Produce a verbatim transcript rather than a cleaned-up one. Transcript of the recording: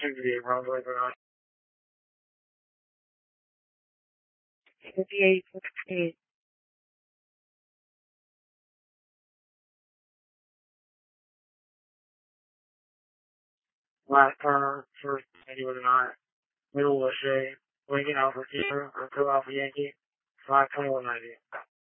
fifty-eight, wrong, believe it or not. fifty-eight, fifty-eight. Last turn, first, believe it or not. Middle Lachey, Lincoln Alpha Sierra, Echo Alpha Yankee, five twenty-one ninety.